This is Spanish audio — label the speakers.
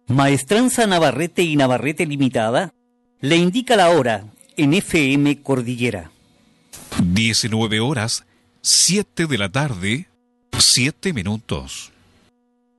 Speaker 1: Maestranza Navarrete y Navarrete Limitada le indica la hora en FM Cordillera.
Speaker 2: 19 horas, 7 de la tarde, 7 minutos.